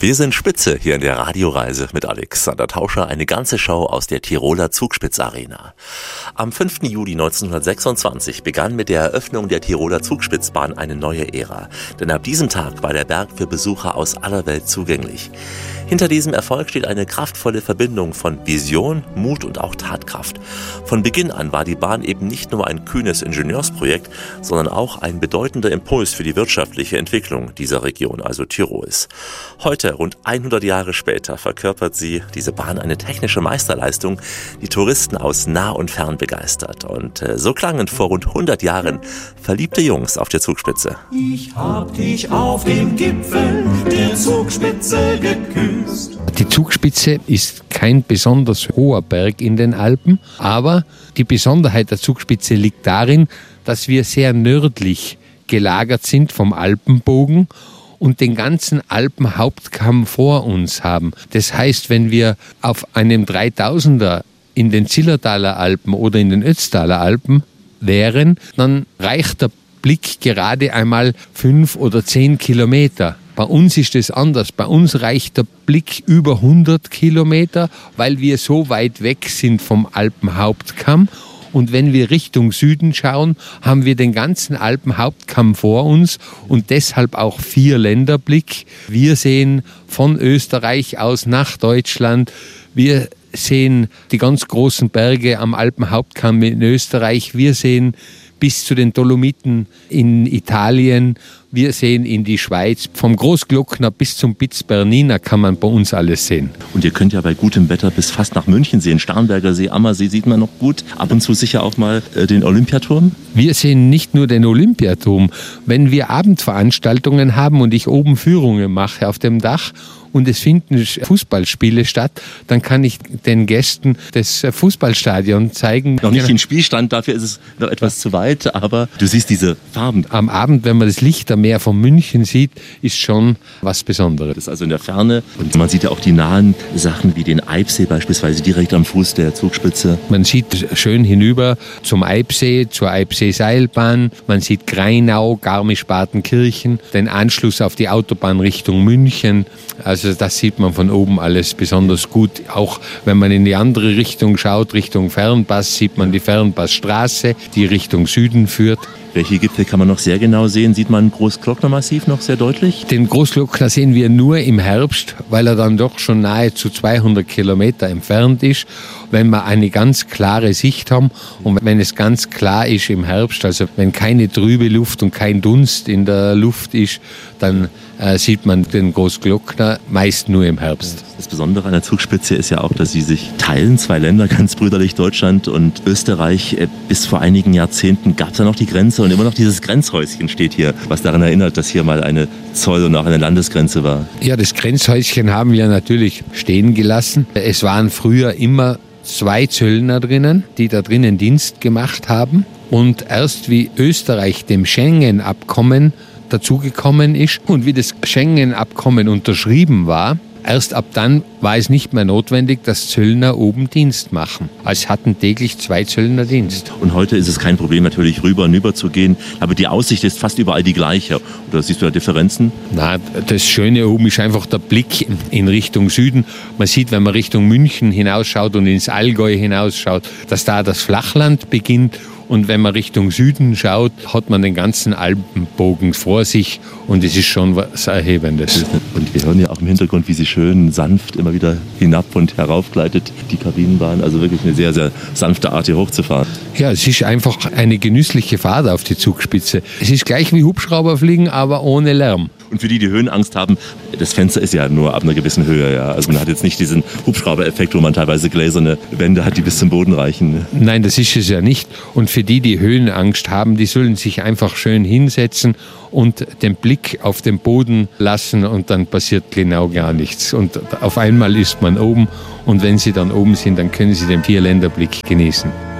Wir sind Spitze hier in der Radioreise mit Alexander Tauscher, eine ganze Show aus der Tiroler Zugspitzarena. Am 5. Juli 1926 begann mit der Eröffnung der Tiroler Zugspitzbahn eine neue Ära, denn ab diesem Tag war der Berg für Besucher aus aller Welt zugänglich. Hinter diesem Erfolg steht eine kraftvolle Verbindung von Vision, Mut und auch Tatkraft. Von Beginn an war die Bahn eben nicht nur ein kühnes Ingenieursprojekt, sondern auch ein bedeutender Impuls für die wirtschaftliche Entwicklung dieser Region, also Tirols. Heute, rund 100 Jahre später, verkörpert diese Bahn eine technische Meisterleistung, die Touristen aus nah und fern begeistert. Und so klangen vor rund 100 Jahren verliebte Jungs auf der Zugspitze. Ich hab dich auf dem Gipfel der Zugspitze geküsst. Die Zugspitze ist kein besonders hoher Berg in den Alpen, aber die Besonderheit der Zugspitze liegt darin, dass wir sehr nördlich gelagert sind vom Alpenbogen und den ganzen Alpenhauptkamm vor uns haben. Das heißt, wenn wir auf einem 3000er in den Zillertaler Alpen oder in den Ötztaler Alpen wären, dann reicht der Blick gerade einmal 5 oder 10 Kilometer. Bei uns ist es anders. Bei uns reicht der Blick über 100 Kilometer, weil wir so weit weg sind vom Alpenhauptkamm. Und wenn wir Richtung Süden schauen, haben wir den ganzen Alpenhauptkamm vor uns und deshalb auch 4-Länderblick. Wir sehen von Österreich aus nach Deutschland. Wir sehen die ganz großen Berge am Alpenhauptkamm in Österreich. Wir sehen bis zu den Dolomiten in Italien. Wir sehen in die Schweiz. Vom Großglockner bis zum Piz Bernina kann man bei uns alles sehen. Und ihr könnt ja bei gutem Wetter bis fast nach München sehen. Starnberger See, Ammersee sieht man noch gut. Ab und zu sicher auch mal den Olympiaturm. Wir sehen nicht nur den Olympiaturm. Wenn wir Abendveranstaltungen haben und ich oben Führungen mache auf dem Dach und es finden Fußballspiele statt, dann kann ich den Gästen das Fußballstadion zeigen. Noch nicht den Spielstand, dafür ist es noch etwas zu weit, aber du siehst diese Farben. Am Abend, wenn man das Lichtermeer von München sieht, ist schon was Besonderes. Das ist also in der Ferne und man sieht ja auch die nahen Sachen wie den Eibsee beispielsweise direkt am Fuß der Zugspitze. Man sieht schön hinüber zum Eibsee, zur Eibsee-Seilbahn. Man sieht Greinau, Garmisch-Partenkirchen, den Anschluss auf die Autobahn Richtung München. Also das sieht man von oben alles besonders gut. Auch wenn man in die andere Richtung schaut, Richtung Fernpass, sieht man die Fernpassstraße, die Richtung Süden führt. Welche Gipfel kann man noch sehr genau sehen? Sieht man Großglocknermassiv noch sehr deutlich? Den Großglockner sehen wir nur im Herbst, weil er dann doch schon nahezu 200 Kilometer entfernt ist. Wenn wir eine ganz klare Sicht haben und wenn es ganz klar ist im Herbst, also wenn keine trübe Luft und kein Dunst in der Luft ist, dann sieht man den Großglockner meist nur im Herbst. Das Besondere an der Zugspitze ist ja auch, dass sie sich teilen, 2 Länder, ganz brüderlich, Deutschland und Österreich. Bis vor einigen Jahrzehnten gab es ja noch die Grenze und immer noch dieses Grenzhäuschen steht hier, was daran erinnert, dass hier mal eine Zoll- und auch eine Landesgrenze war. Ja, das Grenzhäuschen haben wir natürlich stehen gelassen. Es waren früher immer 2 Zöllner drinnen, die da drinnen Dienst gemacht haben. Und erst wie Österreich dem Schengen-Abkommen dazugekommen ist und wie das Schengen-Abkommen unterschrieben war, erst ab dann war es nicht mehr notwendig, dass Zöllner oben Dienst machen. Es hatten täglich 2 Zöllner Dienst. Und heute ist es kein Problem, natürlich rüber und rüber zu gehen, aber die Aussicht ist fast überall die gleiche. Oder siehst du da Differenzen? Na, das Schöne oben ist einfach der Blick in Richtung Süden. Man sieht, wenn man Richtung München hinausschaut und ins Allgäu hinausschaut, dass da das Flachland beginnt. Und wenn man Richtung Süden schaut, hat man den ganzen Alpenbogen vor sich und es ist schon was Erhebendes. Und wir hören ja auch im Hintergrund, wie sie schön sanft immer wieder hinab und herauf gleitet, die Kabinenbahn. Also wirklich eine sehr, sehr sanfte Art, hier hochzufahren. Ja, es ist einfach eine genüssliche Fahrt auf die Zugspitze. Es ist gleich wie Hubschrauberfliegen, aber ohne Lärm. Und für die Höhenangst haben, das Fenster ist ja nur ab einer gewissen Höhe. Ja. Also man hat jetzt nicht diesen Hubschrauber-Effekt, wo man teilweise gläserne Wände hat, die bis zum Boden reichen. Nein, das ist es ja nicht. Und für die Höhenangst haben, die sollen sich einfach schön hinsetzen und den Blick auf den Boden lassen und dann passiert genau gar nichts. Und auf einmal ist man oben und wenn sie dann oben sind, dann können sie den 4-Länderblick genießen.